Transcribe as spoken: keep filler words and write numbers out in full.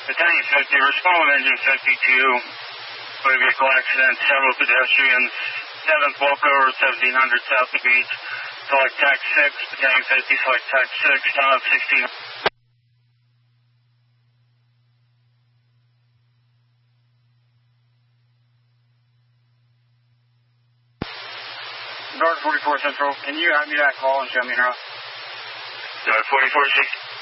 Battalion fifty, respond with engine fifty-two. Motor vehicle accident, several pedestrians. seventh walk over, seventeen hundred south of beach. Select tax six, Battalion fifty, select tax six, down up sixteen. Guard forty-four Central, can you have me that call and show me how? Guard forty-four sixty.